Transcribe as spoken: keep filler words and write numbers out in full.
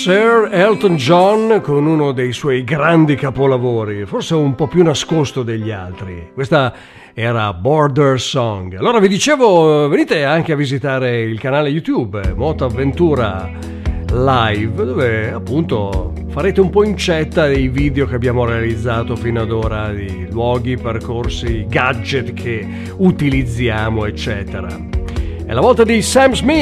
Sir Elton John con uno dei suoi grandi capolavori, forse un po' più nascosto degli altri. Questa era Border Song. Allora vi dicevo, venite anche a visitare il canale YouTube Moto Avventura Live, dove appunto farete un po' incetta dei video che abbiamo realizzato fino ad ora, di luoghi, percorsi, gadget che utilizziamo, eccetera. È la volta di Sam Smith.